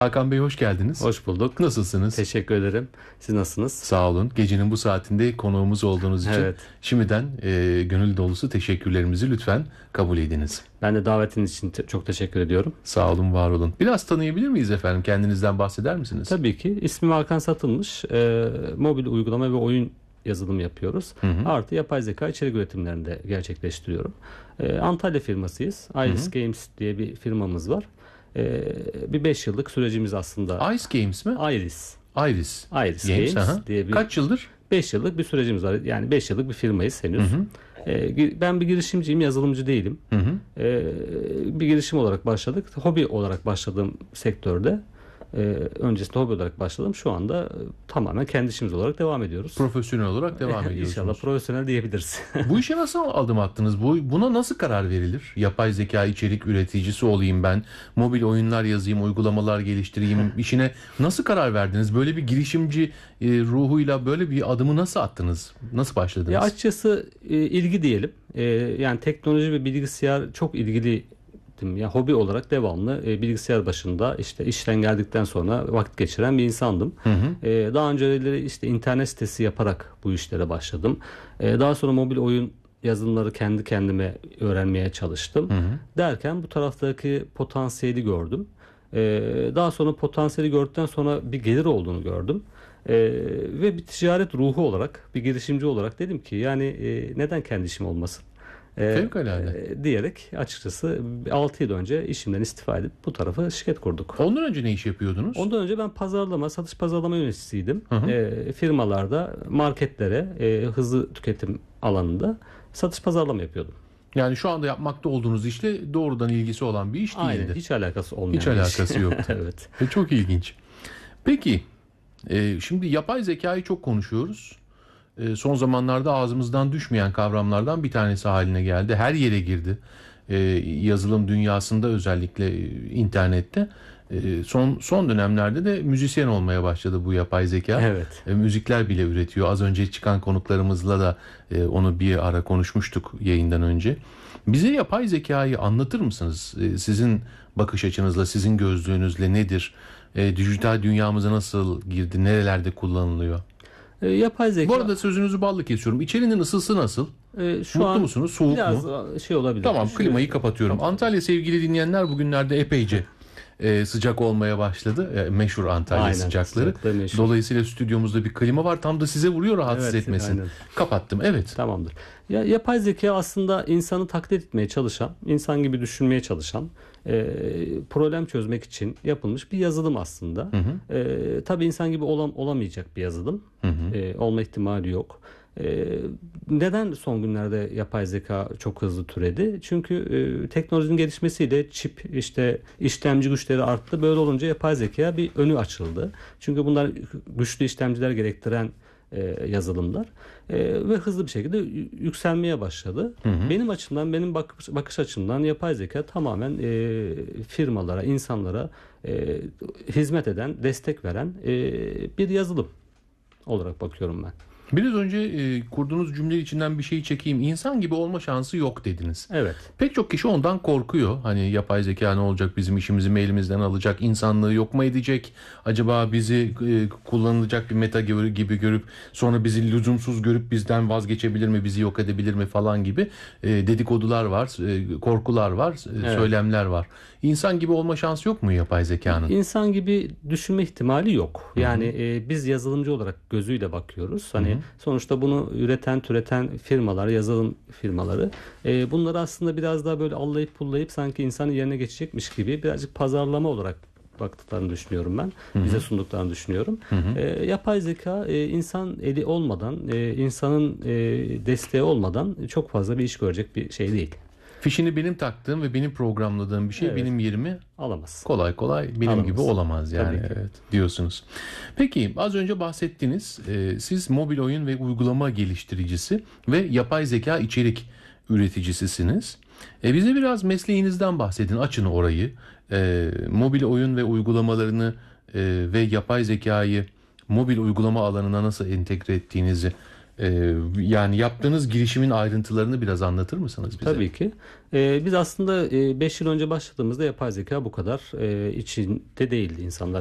Hakan Bey, hoş geldiniz. Hoş bulduk. Nasılsınız? Teşekkür ederim. Siz nasılsınız? Sağ olun. Gecenin bu saatinde konuğumuz olduğunuz için Evet. şimdiden gönül dolusu teşekkürlerimizi lütfen kabul ediniz. Ben de davetiniz için çok teşekkür ediyorum. Sağ olun, var olun. Biraz tanıyabilir miyiz efendim? Kendinizden bahseder misiniz? Tabii ki. İsmim Hakan Satılmış. Mobil uygulama ve oyun yazılımı yapıyoruz. Artı yapay zeka içerik üretimlerinde gerçekleştiriyorum. Antalya firmasıyız. Iris Games diye bir firmamız var. Bir 5 yıllık sürecimiz aslında. Ice Games mi? Iris. Iris Games aha. diye bir... Kaç yıldır? 5 yıllık bir sürecimiz var. Yani 5 yıllık bir firmayız henüz. Ben bir girişimciyim, yazılımcı değilim. Bir girişim olarak başladık. Hobi olarak başladığım sektörde. Öncesinde hobi olarak başladım. Şu anda tamamen kendi işimiz olarak devam ediyoruz. Profesyonel olarak devam ediyorsunuz. İnşallah profesyonel diyebiliriz. Bu işe nasıl adım attınız? Buna nasıl karar verilir? Yapay zeka içerik üreticisi olayım ben. Mobil oyunlar yazayım, uygulamalar geliştireyim. İşine nasıl karar verdiniz? Böyle bir girişimci ruhuyla böyle bir adımı nasıl attınız? Nasıl başladınız? Ya açıkçası ilgi diyelim. Yani teknoloji ve bilgisayar çok ilgili. Ya hobi olarak devamlı bilgisayar başında işte işten geldikten sonra vakit geçiren bir insandım. Daha önceleri işte internet sitesi yaparak bu işlere başladım. Daha sonra mobil oyun yazılımları kendi kendime öğrenmeye çalıştım. Derken bu taraftaki potansiyeli gördüm. Daha sonra potansiyeli gördükten sonra bir gelir olduğunu gördüm. Ve bir ticaret ruhu olarak, bir girişimci olarak dedim ki yani neden kendi işim olmasın? Diyerek açıkçası 6 yıl önce işimden istifa edip bu tarafa şirket kurduk. Ondan önce ne iş yapıyordunuz? Ondan önce ben satış pazarlama yöneticisiydim. Firmalarda, marketlere, hızlı tüketim alanında satış pazarlama yapıyordum. Yani şu anda yapmakta olduğunuz işle doğrudan ilgisi olan bir iş değildi. Aynen, hiç alakası olmayan Hiç alakası yoktu. Evet. Çok ilginç. Peki, şimdi yapay zekayı çok konuşuyoruz. Son zamanlarda ağzımızdan düşmeyen kavramlardan bir tanesi haline geldi. Her yere girdi. Yazılım dünyasında, özellikle internette. Son dönemlerde de müzisyen olmaya başladı bu yapay zeka. Evet. Müzikler bile üretiyor. Az önce çıkan konuklarımızla da onu bir ara konuşmuştuk yayından önce. Bize yapay zekayı anlatır mısınız? Sizin bakış açınızla, sizin gözlüğünüzle nedir? Dijital dünyamıza nasıl girdi? Nerelerde kullanılıyor? Yapay zeka... Bu arada sözünüzü balla kesiyorum. İçerinin ısısı nasıl? Mutlu musunuz? Soğuk biraz mu? Şey olabilir. Tamam, klimayı kapatıyorum. Antalya sevgili dinleyenler bugünlerde epeyce sıcak olmaya başladı. Meşhur Antalya Aynen, sıcakları. meşhur. Dolayısıyla stüdyomuzda bir klima var. Tam da size vuruyor, rahatsız etmesin. Aynen. Kapattım. Evet. Tamamdır. Ya, yapay zeka aslında insanı taklit etmeye çalışan, insan gibi düşünmeye çalışan, problem çözmek için yapılmış bir yazılım aslında. Tabii insan gibi olamayacak bir yazılım. Olma ihtimali yok. Neden son günlerde yapay zeka çok hızlı türedi? Çünkü teknolojinin gelişmesiyle çip, işte işlemci güçleri arttı. Böyle olunca yapay zeka bir önü açıldı. Çünkü bunlar güçlü işlemciler gerektiren yazılımlar ve hızlı bir şekilde yükselmeye başladı. Benim açımdan, benim bakış açımdan yapay zeka tamamen firmalara, insanlara hizmet eden, destek veren bir yazılım olarak bakıyorum ben. Biraz önce kurduğunuz cümle içinden bir şey çekeyim. İnsan gibi olma şansı yok dediniz. Evet. Pek çok kişi ondan korkuyor. Hani yapay zeka ne olacak, bizim işimizi mi elimizden alacak, insanlığı yok mu edecek? Acaba bizi kullanılacak bir meta gibi görüp sonra bizi lüzumsuz görüp bizden vazgeçebilir mi, bizi yok edebilir mi falan gibi dedikodular var, korkular var, söylemler var. İnsan gibi olma şansı yok mu yapay zekanın? İnsan gibi düşünme ihtimali yok. Yani biz yazılımcı olarak gözüyle bakıyoruz. Hani sonuçta bunu türeten firmalar, yazılım firmaları bunları aslında biraz daha böyle allayıp pullayıp sanki insanın yerine geçecekmiş gibi birazcık pazarlama olarak baktıklarını düşünüyorum ben. Bize sunduklarını düşünüyorum. Yapay zeka insan eli olmadan, insanın desteği olmadan çok fazla bir iş görecek bir şey değil. Fişini benim taktığım ve benim programladığım bir şey benim yerimi alamaz. Kolay benim gibi olamaz yani, evet, diyorsunuz. Peki, az önce bahsettiniz. Siz mobil oyun ve uygulama geliştiricisi ve yapay zeka içerik üreticisisiniz. Bize biraz mesleğinizden bahsedin. Açın orayı. Mobil oyun ve uygulamalarını ve yapay zekayı mobil uygulama alanına nasıl entegre ettiğinizi Yani yaptığınız girişimin ayrıntılarını biraz anlatır mısınız bize? Tabii ki. Biz aslında 5 yıl önce başladığımızda yapay zeka bu kadar içinde değildi insanlar.